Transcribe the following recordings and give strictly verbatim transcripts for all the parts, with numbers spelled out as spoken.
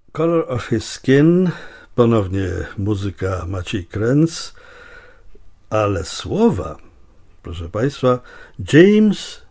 Color of His Skin, ponownie muzyka Maciej Kręc, ale słowa, proszę Państwa, James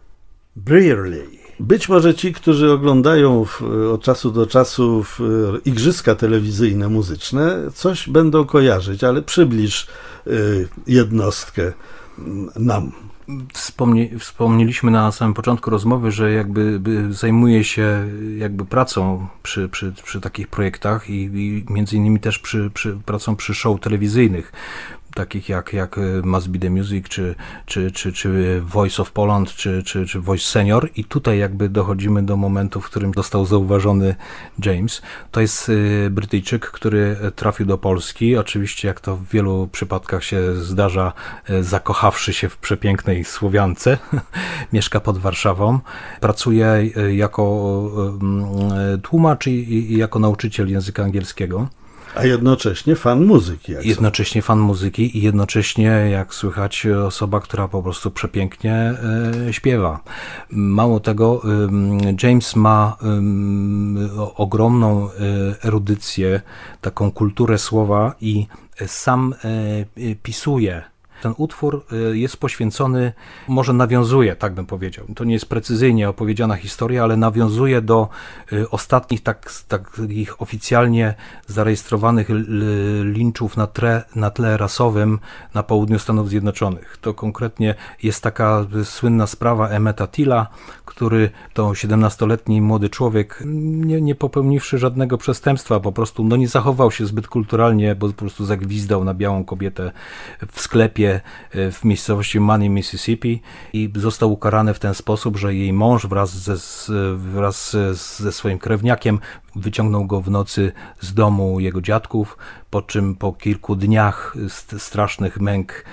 Brierley. Być może ci, którzy oglądają w, od czasu do czasu w, igrzyska telewizyjne muzyczne, coś będą kojarzyć, ale przybliż y, jednostkę nam. Wspomnie, wspomnieliśmy na samym początku rozmowy, że jakby zajmuje się jakby pracą przy, przy, przy takich projektach i, i między innymi też przy, przy, pracą przy show telewizyjnych, takich jak, jak Must Be The Music, czy, czy, czy, czy Voice of Poland, czy, czy, czy Voice Senior. I tutaj jakby dochodzimy do momentu, w którym został zauważony James. To jest Brytyjczyk, który trafił do Polski. Oczywiście, jak to w wielu przypadkach się zdarza, zakochawszy się w przepięknej Słowiance. Mieszka pod Warszawą. Pracuje jako tłumacz i, i jako nauczyciel języka angielskiego. A jednocześnie fan muzyki. Jak jednocześnie fan muzyki i jednocześnie, jak słychać, osoba, która po prostu przepięknie e, śpiewa. Mało tego, e, James ma e, ogromną e, erudycję, taką kulturę słowa i sam e, pisuje. Ten utwór jest poświęcony, może nawiązuje, tak bym powiedział. To nie jest precyzyjnie opowiedziana historia, ale nawiązuje do ostatnich tak, takich oficjalnie zarejestrowanych linczów na tle, na tle rasowym na południu Stanów Zjednoczonych. To konkretnie jest taka słynna sprawa Emmeta Tilla, który to siedemnastoletni młody człowiek, nie, nie popełniwszy żadnego przestępstwa, po prostu no, nie zachował się zbyt kulturalnie, bo po prostu zagwizdał na białą kobietę w sklepie w miejscowości Money, Mississippi i został ukarany w ten sposób, że jej mąż wraz ze, wraz ze swoim krewniakiem wyciągnął go w nocy z domu jego dziadków, po czym po kilku dniach strasznych męk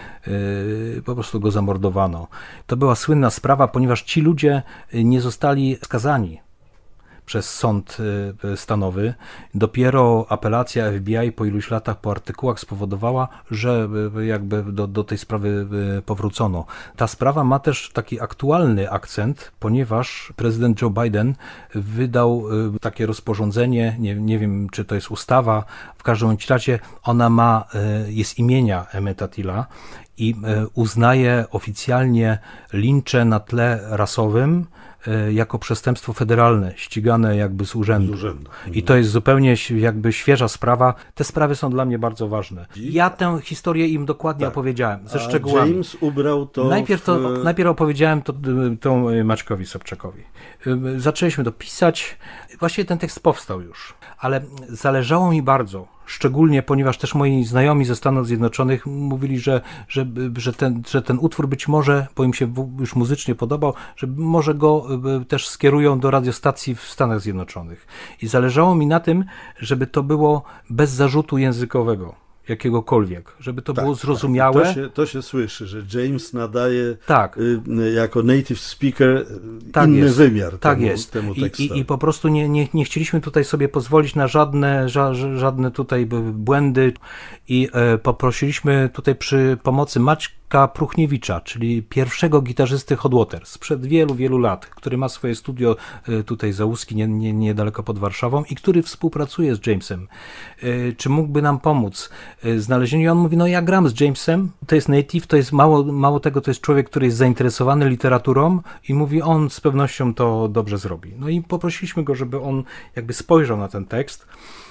yy, po prostu go zamordowano. To była słynna sprawa, ponieważ ci ludzie nie zostali skazani przez sąd stanowy. Dopiero apelacja F B I po iluś latach, po artykułach spowodowała, że jakby do, do tej sprawy powrócono. Ta sprawa ma też taki aktualny akcent, ponieważ prezydent Joe Biden wydał takie rozporządzenie, nie, nie wiem czy to jest ustawa, w każdym razie ona ma, jest imienia Emmeta Tilla i uznaje oficjalnie lincze na tle rasowym jako przestępstwo federalne, ścigane jakby z urzędu. Z urzędu. I to jest zupełnie jakby świeża sprawa. Te sprawy są dla mnie bardzo ważne. Ja tę historię im dokładnie tak. opowiedziałem, ze A szczegółami. James ubrał to Najpierw, to, w... najpierw opowiedziałem to, to Maćkowi Sobczakowi. Zaczęliśmy to pisać. Właściwie ten tekst powstał już. Ale zależało mi bardzo, szczególnie ponieważ też moi znajomi ze Stanów Zjednoczonych mówili, że, że, że, ten, że ten utwór być może, bo im się już muzycznie podobał, że może go też skierują do radiostacji w Stanach Zjednoczonych. I zależało mi na tym, żeby to było bez zarzutu językowego, jakiegokolwiek, żeby to tak, było zrozumiałe. Tak. To, się, to się słyszy, że James nadaje tak. y, jako native speaker tak inny jest. wymiar tak temu, jest. temu tekstowi. I, i, I po prostu nie, nie, nie chcieliśmy tutaj sobie pozwolić na żadne, ża, żadne tutaj błędy i e, poprosiliśmy tutaj przy pomocy Maćka Pruchniewicza, czyli pierwszego gitarzysty Hot Waters sprzed wielu, wielu lat, który ma swoje studio tutaj za Łuski, nie, nie, niedaleko pod Warszawą i który współpracuje z Jamesem. Czy mógłby nam pomóc w znalezieniu? I on mówi, no ja gram z Jamesem, to jest native, to jest mało, mało tego, to jest człowiek, który jest zainteresowany literaturą i mówi, on z pewnością to dobrze zrobi. No i poprosiliśmy go, żeby on jakby spojrzał na ten tekst.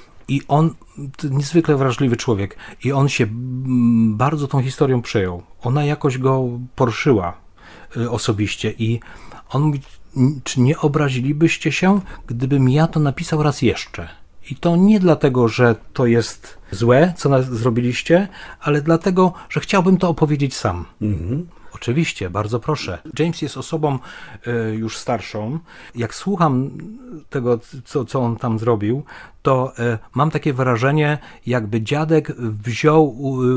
I on, niezwykle wrażliwy człowiek, i on się bardzo tą historią przejął. Ona jakoś go poruszyła osobiście i on mówi, czy nie obrazilibyście się, gdybym ja to napisał raz jeszcze? I to nie dlatego, że to jest złe, co nas zrobiliście, ale dlatego, że chciałbym to opowiedzieć sam. Mhm. Oczywiście, bardzo proszę. James jest osobą y, już starszą. Jak słucham tego, co, co on tam zrobił, to y, mam takie wrażenie, jakby dziadek wziął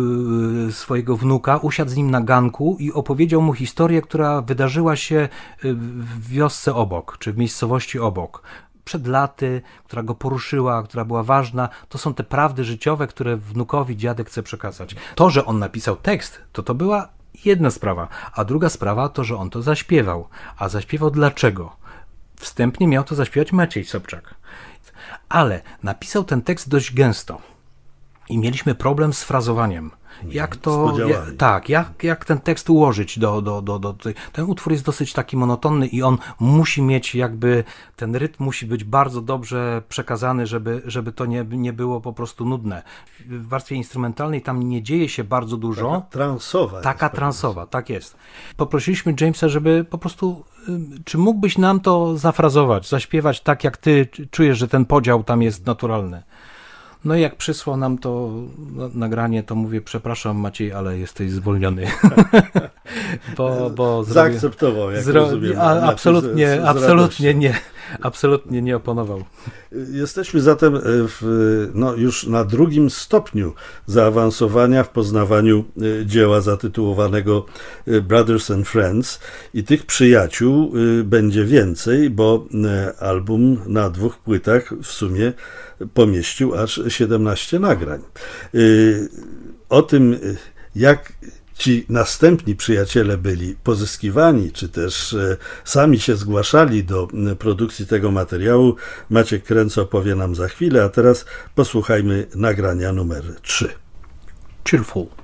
y, swojego wnuka, usiadł z nim na ganku i opowiedział mu historię, która wydarzyła się w wiosce obok, czy w miejscowości obok. Przed laty, która go poruszyła, która była ważna. To są te prawdy życiowe, które wnukowi dziadek chce przekazać. To, że on napisał tekst, to to była jedna sprawa, a druga sprawa to, że on to zaśpiewał. A zaśpiewał dlaczego? Wstępnie miał to zaśpiewać Maciej Sobczak. Ale napisał ten tekst dość gęsto i mieliśmy problem z frazowaniem. Jak to, ja, tak, jak, jak ten tekst ułożyć do, do, do, do tej, ten utwór jest dosyć taki monotonny i on musi mieć jakby, ten rytm musi być bardzo dobrze przekazany, żeby, żeby to nie, nie było po prostu nudne. W warstwie instrumentalnej tam nie dzieje się bardzo dużo. Taka transowa. Taka transowa, tak jest. Poprosiliśmy Jamesa, żeby po prostu, czy mógłbyś nam to zafrazować, zaśpiewać tak, jak ty czujesz, że ten podział tam jest naturalny. No i jak przysłał nam to nagranie, to mówię, przepraszam Maciej, ale jesteś zwolniony. bo, bo Zaakceptował, jak zro... rozumiem. A, absolutnie, z, z absolutnie nie. Absolutnie nie oponował. Jesteśmy zatem w, no, już na drugim stopniu zaawansowania w poznawaniu dzieła zatytułowanego Brothers and Friends i tych przyjaciół będzie więcej, bo album na dwóch płytach w sumie pomieścił aż siedemnaście nagrań. O tym, jak ci następni przyjaciele byli pozyskiwani, czy też sami się zgłaszali do produkcji tego materiału, Maciek Kręc opowie nam za chwilę, a teraz posłuchajmy nagrania numer trzy. Cheerful.